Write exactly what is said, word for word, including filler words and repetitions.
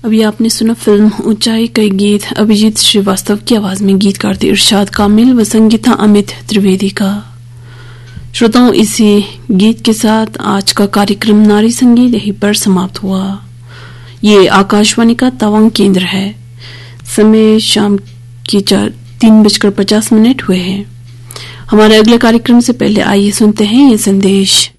अभी आपने सुना फिल्म ऊंचाई कई गीत अभिजीत श्रीवास्तव की आवाज में गीतकार थे इरशाद कामिल व संगीत था अमित त्रिवेदी का। श्रोताओं, इसी गीत के साथ आज का कार्यक्रम नारी संगीत यहीं पर समाप्त हुआ। ये आकाशवाणी का तवांग केंद्र है। समय शाम के चार तीन बजकर पचास मिनट हुए हैं। हमारे अगले कार्यक्रम से पहले आइए सुनते हैं ये संदेश।